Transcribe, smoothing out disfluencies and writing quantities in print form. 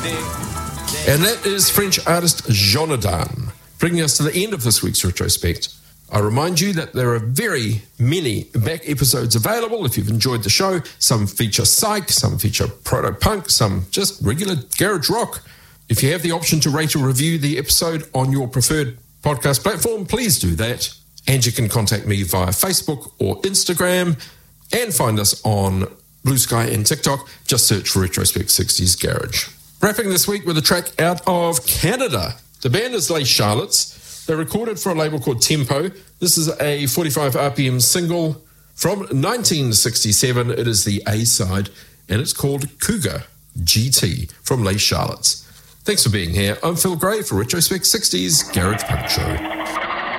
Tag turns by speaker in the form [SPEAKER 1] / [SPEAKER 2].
[SPEAKER 1] And that is French artist Jonathan, bringing us to the end of this week's Retrospect. I remind you that there are very many back episodes available if you've enjoyed the show. Some feature psych, some feature proto-punk, some just regular garage rock. If you have the option to rate or review the episode on your preferred podcast platform, please do that. And you can contact me via Facebook or Instagram and find us on Blue Sky and TikTok. Just search for Retrospect 60s Garage. Wrapping this week with a track out of Canada. The band is Les Charlottes. They recorded for a label called Tempo. This is a 45 RPM single from 1967. It is the A-side, and it's called Cougar GT from Les Charlottes. Thanks for being here. I'm Phil Gray for Retrospect 60s Garage Punk Show.